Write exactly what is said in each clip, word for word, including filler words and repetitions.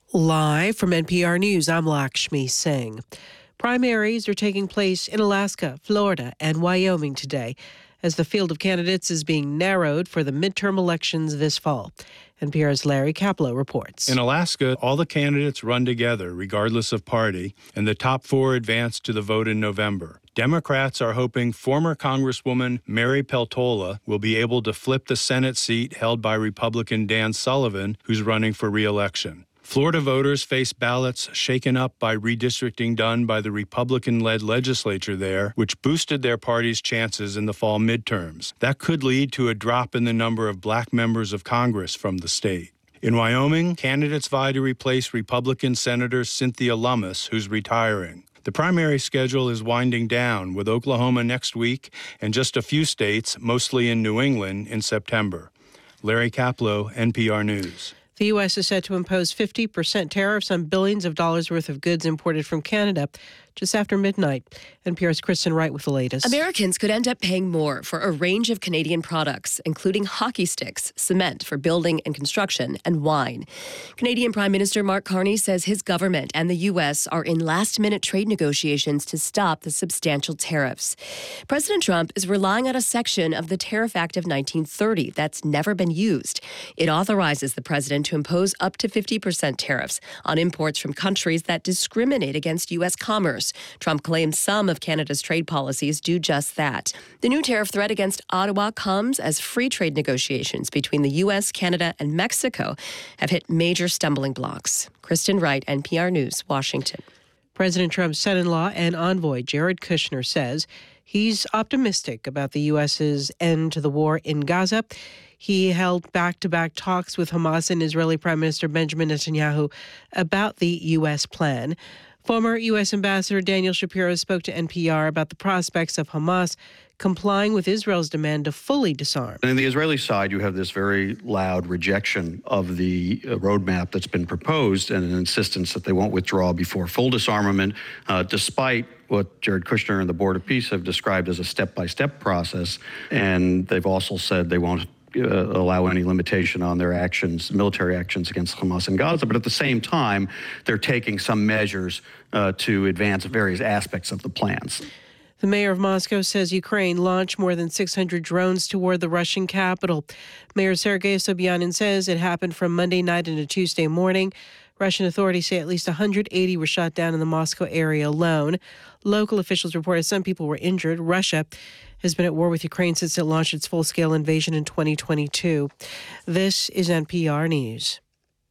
Live from N P R News, I'm Lakshmi Singh. Primaries are taking place in Alaska, Florida, and Wyoming today as the field of candidates is being narrowed for the midterm elections this fall. N P R's Larry Kaplow reports. In Alaska, all the candidates run together, regardless of party, and the top four advance to the vote in November. Democrats are hoping former Congresswoman Mary Peltola will be able to flip the Senate seat held by Republican Dan Sullivan, who's running for re-election. Florida voters face ballots shaken up by redistricting done by the Republican-led legislature there, which boosted their party's chances in the fall midterms. That could lead to a drop in the number of black members of Congress from the state. In Wyoming, candidates vie to replace Republican Senator Cynthia Lummis, who's retiring. The primary schedule is winding down, with Oklahoma next week and just a few states, mostly in New England, in September. Larry Kaplow, N P R News. The U S is set to impose fifty percent tariffs on billions of dollars worth of goods imported from Canada just after midnight. N P R's Kristen Wright with the latest. Americans could end up paying more for a range of Canadian products, including hockey sticks, cement for building and construction, and wine. Canadian Prime Minister Mark Carney says his government and the U S are in last-minute trade negotiations to stop the substantial tariffs. President Trump is relying on a section of the Tariff Act of nineteen thirty that's never been used. It authorizes the president to impose up to fifty percent tariffs on imports from countries that discriminate against U S commerce. Trump claims some of Canada's trade policies do just that. The new tariff threat against Ottawa comes as free trade negotiations between the U S, Canada, and Mexico have hit major stumbling blocks. Kristen Wright, N P R News, Washington. President Trump's son-in-law and envoy, Jared Kushner, says he's optimistic about the U S's end to the war in Gaza. He held back-to-back talks with Hamas and Israeli Prime Minister Benjamin Netanyahu about the U S plan. Former U S Ambassador Daniel Shapiro spoke to N P R about the prospects of Hamas complying with Israel's demand to fully disarm. And on the Israeli side, you have this very loud rejection of the uh, roadmap that's been proposed and an insistence that they won't withdraw before full disarmament, uh, despite what Jared Kushner and the Board of Peace have described as a step-by-step process. And they've also said they won't Uh, allow any limitation on their actions, military actions against Hamas in Gaza. But at the same time, they're taking some measures uh, to advance various aspects of the plans. The mayor of Moscow says Ukraine launched more than six hundred drones toward the Russian capital. Mayor Sergei Sobyanin says it happened from Monday night into Tuesday morning. Russian authorities say at least one hundred eighty were shot down in the Moscow area alone. Local officials reported some people were injured. Russia has been at war with Ukraine since it launched its full-scale invasion in twenty twenty-two. This is N P R News.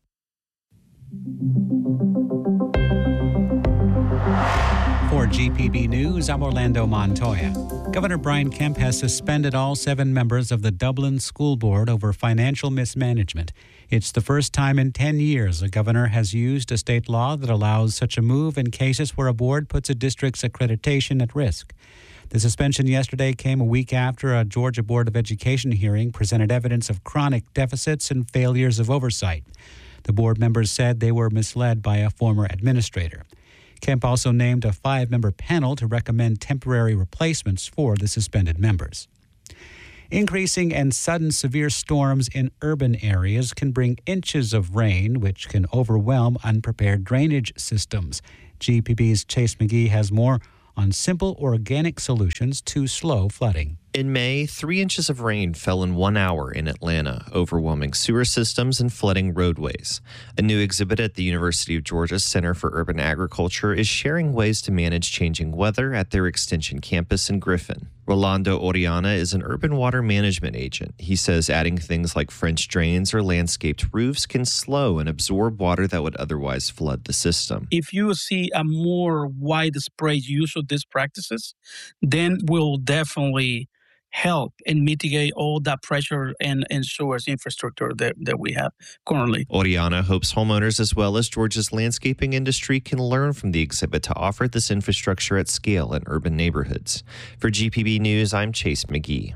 For G P B News, I'm Orlando Montoya. Governor Brian Kemp has suspended all seven members of the Dublin School Board over financial mismanagement. It's the first time in ten years a governor has used a state law that allows such a move in cases where a board puts a district's accreditation at risk. The suspension yesterday came a week after a Georgia Board of Education hearing presented evidence of chronic deficits and failures of oversight. The board members said they were misled by a former administrator. Kemp also named a five-member panel to recommend temporary replacements for the suspended members. Increasing and sudden severe storms in urban areas can bring inches of rain, which can overwhelm unprepared drainage systems. G P B's Chase McGee has more on simple organic solutions to slow flooding. In May, three inches of rain fell in one hour in Atlanta, overwhelming sewer systems and flooding roadways. A new exhibit at the University of Georgia Center for Urban Agriculture is sharing ways to manage changing weather at their Extension campus in Griffin. Rolando Oriana is an urban water management agent. He says adding things like French drains or landscaped roofs can slow and absorb water that would otherwise flood the system. If you see a more widespread use of these practices, then we'll definitely help and mitigate all that pressure and, and sewers infrastructure that, that we have currently. Oriana hopes homeowners as well as Georgia's landscaping industry can learn from the exhibit to offer this infrastructure at scale in urban neighborhoods. For G P B News, I'm Chase McGee.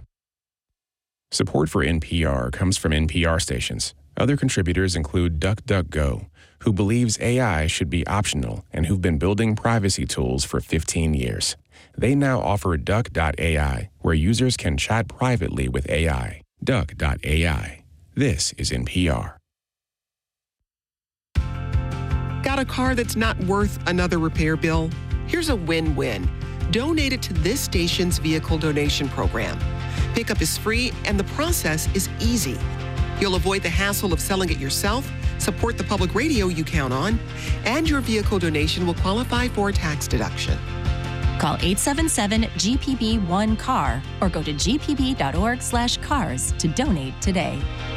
Support for N P R comes from N P R stations. Other contributors include DuckDuckGo, who believes A I should be optional and who've been building privacy tools for fifteen years. They now offer Duck dot A I, where users can chat privately with A I. Duck dot A I. This is N P R. Got a car that's not worth another repair bill? Here's a win-win. Donate it to this station's vehicle donation program. Pickup is free and the process is easy. You'll avoid the hassle of selling it yourself, support the public radio you count on, and your vehicle donation will qualify for a tax deduction. Call eight seven seven G P B one C A R or go to g p b dot org slash cars to donate today.